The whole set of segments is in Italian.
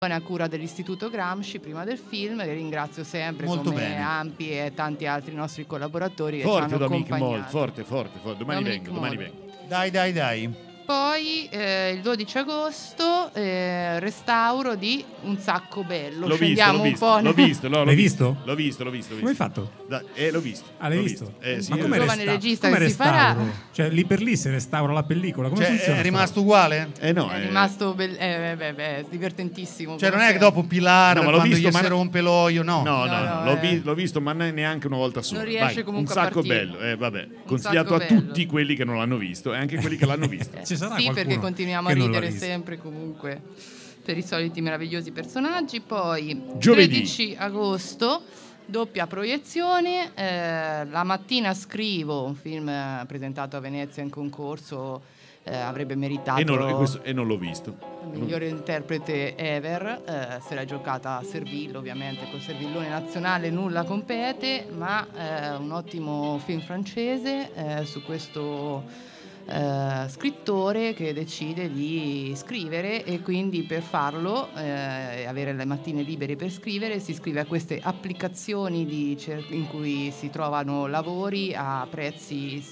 a cura dell'Istituto Gramsci prima del film, che ringrazio sempre, molto come bene. Ampi e tanti altri nostri collaboratori che Forte, ci hanno Dominic accompagnato. Moll, forte. Domani Dominic vengo. Dai. Poi il 12 agosto restauro di Un sacco bello. L'ho Scendiamo visto. un po'. L'hai visto? L'ho visto. Come hai fatto? L'ho visto. Ah, l'hai visto? Sì, Ma come giovane regista che si restauro? farà? Cioè lì per lì si restaura la pellicola, come funziona? È rimasto uguale? No, È rimasto divertentissimo. Cioè non come è che sempre. dopo Pilar, No, ma l'ho quando visto, gli si rompe l'olio, no. No, l'ho visto, ma neanche una volta sola. Non riesce comunque un a sacco partire. bello. Vabbè, consigliato a sacco bello. tutti quelli che non l'hanno visto e anche quelli che l'hanno visto. Ci sarà Sì, qualcuno perché continuiamo a che non l'ha ridere visto. sempre comunque per i soliti meravigliosi personaggi. Poi Giovedì. 13 agosto, doppia proiezione, La mattina scrivo, un film presentato a Venezia in concorso, avrebbe meritato E non l'ho visto. il migliore interprete ever, se l'ha giocata a Servillo, ovviamente col Servillone nazionale nulla compete, ma un ottimo film francese su questo scrittore che decide di scrivere, e quindi per farlo avere le mattine libere per scrivere si iscrive a queste applicazioni in cui si trovano lavori a prezzi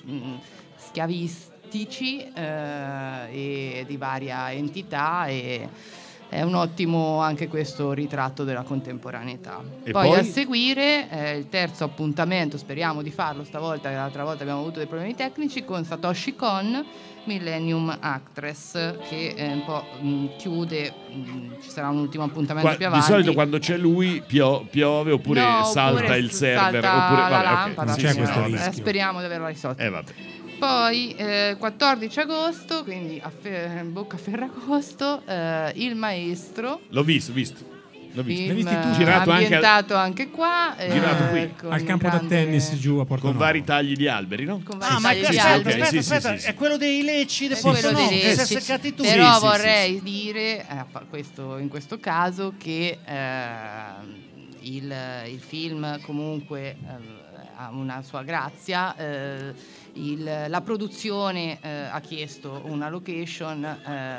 schiavistici e di varia entità, e è un ottimo anche questo ritratto della contemporaneità. E Poi poi? a seguire il terzo appuntamento, speriamo di farlo stavolta, che l'altra volta abbiamo avuto dei problemi tecnici, con Satoshi Kon, Millennium Actress, che un po' chiude, ci sarà un ultimo appuntamento più Di avanti. solito quando c'è lui piove oppure No, salta oppure il server, salta oppure la vabbè, ok. lampada, Non c'è sì, questo no, rischio. speriamo di averla risolta. Vabbè. Poi 14 agosto, quindi bocca a Ferragosto, Il Maestro, L'ho visto. L'hai film visti tu? Girato ambientato anche qua, Girato qui. con Al campo grande- da tennis giù a Porto Con Nuovo. vari tagli di alberi, no? con vari Ah, ma tagli di aspetta, alberi. aspetta, Sì. è quello dei lecci del È Porto quello Nuovo, dei che si è Lecci. seccati tu. Però Sì, vorrei dire in questo caso che il film comunque ha una sua grazia. La produzione ha chiesto una location,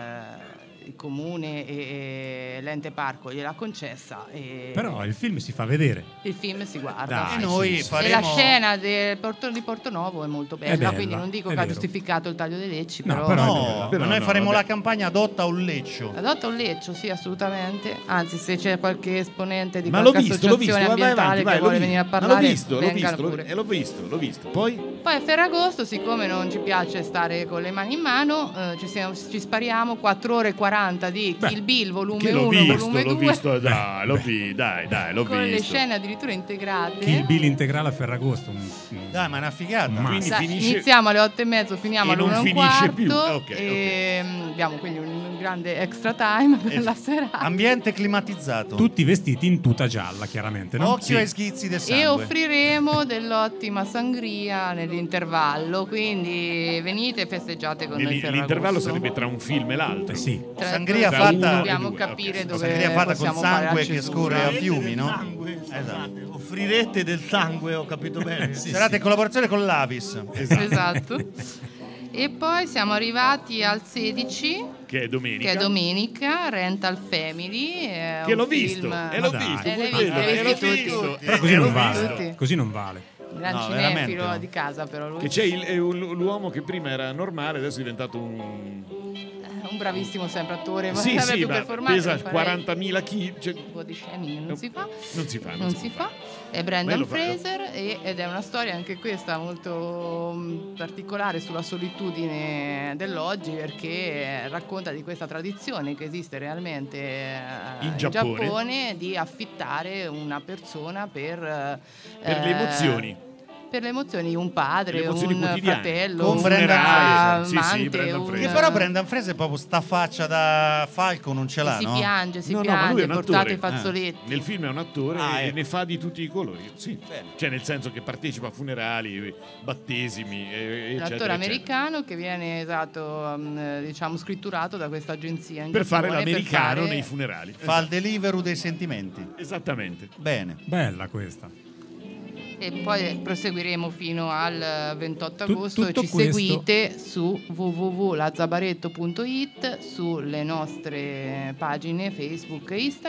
il comune e l'ente parco gliel'ha concessa, e Però il film si fa vedere. il film si guarda. Dai, E noi sì. faremo... E la scena di Porto Nuovo è molto bella, bella, quindi non dico è che ha vero. giustificato il taglio dei lecci, No, però, però- No, Però noi no, faremo vabbè. la campagna Adotta un leccio. adotta un leccio, sì, assolutamente. Anzi, se c'è qualche esponente di Ma l'ho qualche visto, associazione vai ambientale avanti, vai, che vuole venire a parlare, venga pure. l'ho visto. Poi Poi a Ferragosto, siccome non ci piace stare con le mani in mano, ci spariamo 4 ore e 40 di Kill Bill volume che 1, l'ho visto, volume 2, l'ho visto, dai, l'ho con le visto. scene addirittura integrate. Kill Bill integrale a Ferragosto. Dai, ma è una figata. Ma- Quindi Dai, finisce iniziamo alle 8:30, finiamo e alle non 1 e un finisce quarto, più. Ok. e abbiamo quindi un grande extra time per la serata. Ambiente climatizzato. Tutti vestiti in tuta gialla, chiaramente, no? Occhio ai schizzi del sangue. E offriremo dell'ottima sangria nell'intervallo, quindi venite e festeggiate con noi Ferragosto. L'intervallo sarebbe tra un film e l'altro. Sì. Sangria Tra fatta- uno e Dobbiamo due, capire ok. dove Sangria fatta con possiamo fare la sangue che cesura. scorre a fiumi, no? Sangue, Esatto. offrirete del sangue, ho capito bene. Serata in collaborazione con l'Avis. Esatto. E poi siamo arrivati al 16, Che è domenica. che è domenica, Rental Family. È Che un l'ho film- visto. Ma L'ho dai. visto. l'hai quello, visto, l'hai l'ho visto visto. tutti. Però così non l'ho vale. Tutti. Così non vale. Gran No, cinefilo veramente no. di casa, però lui Che c'è l'uomo che prima era normale, adesso è diventato un... è un bravissimo sempre attore, Sì, avrebbe sì, più ma performante, pesa lo farei. 40.000 kg. Cioè, Un po' di shaming non si fa. Non si fa. È Brendan Quello fa- Fraser ed è una storia anche questa molto particolare sulla solitudine dell'oggi, perché racconta di questa tradizione che esiste realmente In in Giappone. Giappone di affittare una persona per Per le emozioni. per le emozioni, un padre, Le emozioni un quotidiane. fratello, Con un Brendan Fraser. Sì, amante, Brendan un- Fraser. Che però Brendan Fraser proprio sta faccia da falco non ce l'ha, si no? piange, No, ma lui è un portate i attore. fazzoletti. Nel film è un attore Ah, e ecco. ne fa di tutti i colori. Sì. Cioè, nel senso che partecipa a funerali, battesimi, eccetera. L'attore eccetera. americano che viene diciamo scritturato da questa agenzia in Per fare Giappone l'americano fare- nei funerali. Fa il delivery dei sentimenti. Esattamente. Bene. Bella questa. E poi proseguiremo fino al 28 Tu- agosto e tutto ci questo- seguite su www.lazabaretto.it, sulle nostre pagine Facebook e Instagram.